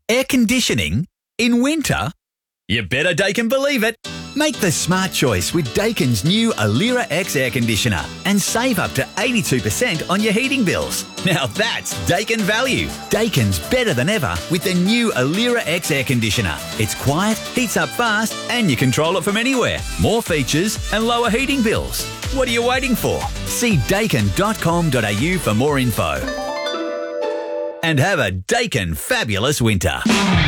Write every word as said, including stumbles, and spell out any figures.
Air conditioning in winter? You better Daikin believe it. Make the smart choice with Daikin's new Alira X air conditioner and save up to eighty-two percent on your heating bills. Now that's Daikin value. Daikin's better than ever with the new Alira X air conditioner. It's quiet, heats up fast, and you control it from anywhere. More features and lower heating bills. What are you waiting for? See daikin dot com dot a u for more info. And have a Daikin fabulous winter.